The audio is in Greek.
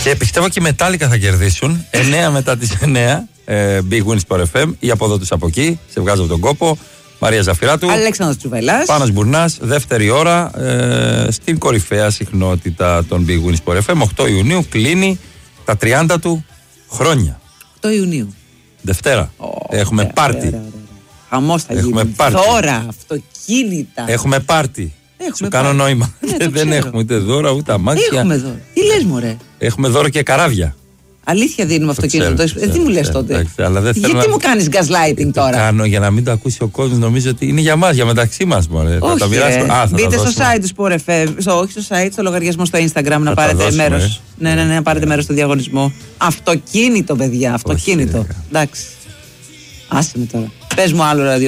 Και πιστεύω και οι Μετάλλικα θα κερδίσουν. 9 μετά τις 9. Big Win Sport FM. Ή αποδότης από εκεί. Σε βγάζω από τον κόπο. Μαρία Ζαφυράτου. Αλέξανδρος Τσουβελάς. Πάνος Μπουρνάς. Δεύτερη ώρα. Στην κορυφαία συχνότητα των Big Win Sport FM. 8 Ιουνίου κλείνει τα 30 του χρόνια. 8 Ιουνίου. Δευτέρα. Έχουμε πάρτι. Χαμός θα γίνει. Δώρα, αυτοκίνητα. Έχουμε πάρτι. Σου κάνω νόημα. Δεν έχουμε ούτε δώρα ούτε αμάξια. Έχουμε δώρα. Τι λες μωρέ. Έχουμε δώρο και καράβια. Αλήθεια δίνουμε αυτοκίνητο. Τι μου λες τότε. Γιατί μου κάνεις gaslighting τώρα. Το κάνω για να μην το ακούσει ο κόσμος. Νομίζω ότι είναι για μας, για μεταξύ μας. Μπείτε στο site του Sport FM. Όχι στο site, στο λογαριασμό στο Instagram να πάρετε μέρος. Ναι, να πάρετε μέρος στο διαγωνισμό. Αυτοκίνητο, παιδιά. Αυτοκίνητο. Εντάξει. Άσε με τώρα. Πες μου άλλο ραδιό.